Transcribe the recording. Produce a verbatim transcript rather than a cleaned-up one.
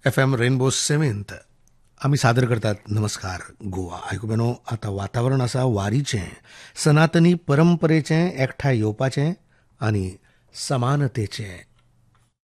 F M rainbow seventh आम्ही सादर करतात नमस्कार गोवा. आयकू बेनो आतां वातावरण आसा वारीचें, सनातनी परंपरेचें एकठांय येवपाचें आनी समानतेचें.